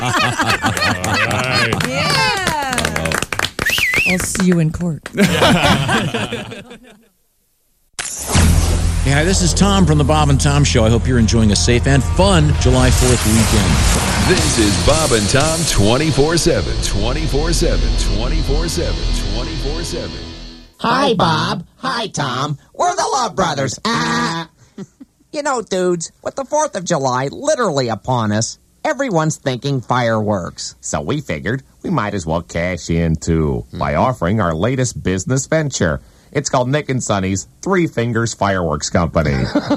right. Yeah. I'll see you in court. Hey, hi, this is Tom from the Bob and Tom Show. I hope you're enjoying a safe and fun July 4th weekend. This is Bob and Tom 24/7, 24/7, 24/7, 24/7. Hi, Bob. Hi, Tom. We're the Love Brothers. You know, dudes, with the 4th of July literally upon us, everyone's thinking fireworks. So we figured we might as well cash in, too, by offering our latest business venture. It's called Nick and Sonny's Three Fingers Fireworks Company.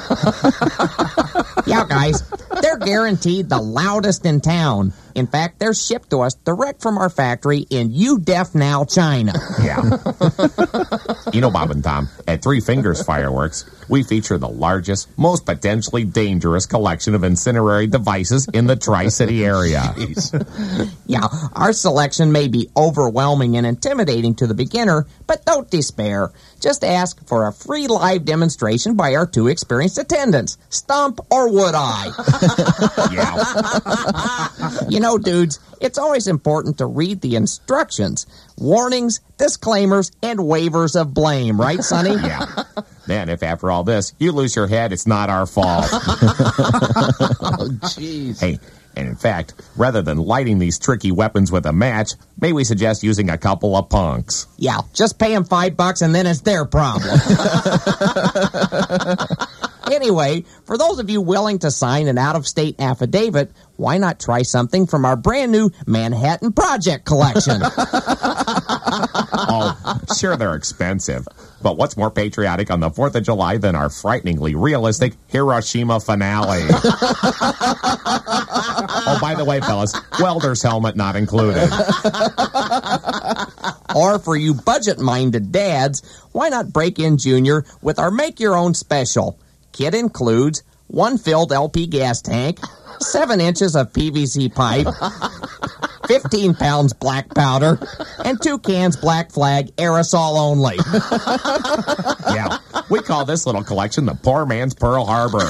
Yeah, guys, they're guaranteed the loudest in town. In fact, they're shipped to us direct from our factory in Udefnao, China. Yeah. You know, Bob and Tom, at Three Fingers Fireworks, we feature the largest, most potentially dangerous collection of incendiary devices in the Tri-City area. Yeah, our selection may be overwhelming and intimidating to the beginner, but don't despair. Just ask for a free live demonstration by our two experienced attendants, Stump or Wood Eye. Yeah. You know, dudes, it's always important to read the instructions, warnings, disclaimers, and waivers of blame, right, Sonny? Yeah. Then, if after all this, you lose your head, it's not our fault. Oh, jeez. Hey, and in fact, rather than lighting these tricky weapons with a match, may we suggest using a couple of punks? Yeah, just pay them $5 and then it's their problem. Anyway, for those of you willing to sign an out-of-state affidavit, why not try something from our brand-new Manhattan Project collection? Oh, sure they're expensive. But what's more patriotic on the 4th of July than our frighteningly realistic Hiroshima finale? Oh, by the way, fellas, welder's helmet not included. Or for you budget-minded dads, why not break in Junior with our make-your-own special? Kit includes 1 filled LP gas tank, 7 inches of PVC pipe, 15 pounds black powder, and 2 cans Black Flag aerosol only. Yeah, we call this little collection the poor man's Pearl Harbor.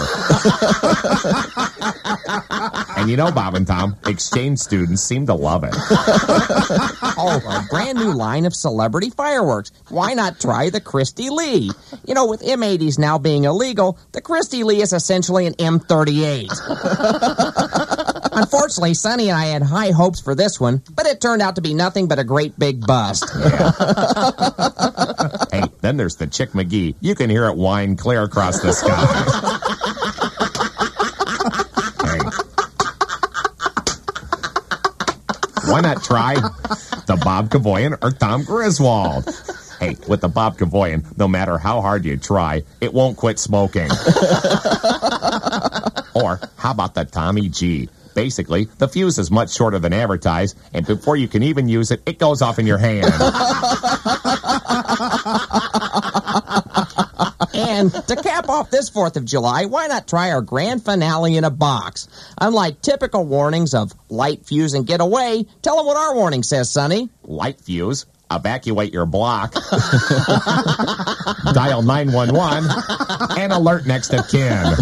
And you know, Bob and Tom, exchange students seem to love it. Oh, a brand new line of celebrity fireworks. Why not try the Christy Lee? You know, with M80s now being illegal, the Christy Lee is essentially an M38. Unfortunately, Sonny and I had high hopes for this one, but it turned out to be nothing but a great big bust. Yeah. Hey, then there's the Chick McGee. You can hear it whine clear across the sky. Hey. Why not try the Bob Kavoyan or Tom Griswold? Hey, with the Bob Kavoyan, no matter how hard you try, it won't quit smoking. Or how about the Tommy G? Basically, the fuse is much shorter than advertised, and before you can even use it, it goes off in your hand. And to cap off this 4th of July, why not try our grand finale in a box? Unlike typical warnings of light, fuse, and get away, tell them what our warning says, Sonny. Light fuse. Evacuate your block. Dial 911 and alert next of kin.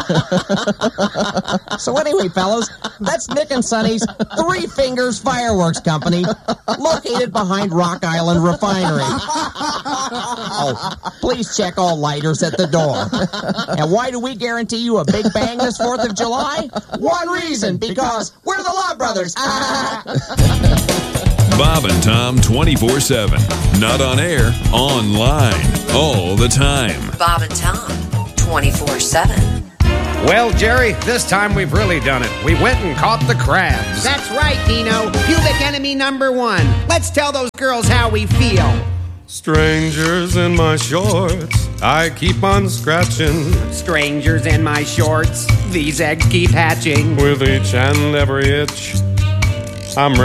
So anyway, fellas, that's Nick and Sonny's Three Fingers Fireworks Company, located behind Rock Island Refinery. Oh, please check all lighters at the door. And why do we guarantee you a big bang this 4th of July? One reason, because we're the Love Brothers. Bob and Tom 24/7. Not on air, online, all the time. Bob and Tom 24/7. Well, Jerry, this time we've really done it. We went and caught the crabs. That's right, Dino. Pubic enemy number 1. Let's tell those girls how we feel. Strangers in my shorts, I keep on scratching. Strangers in my shorts, these eggs keep hatching. With each and every itch, I'm